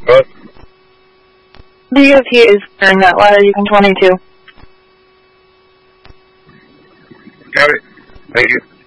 What? DOT is clearing that ladder, you can 22. Got it. Thank you.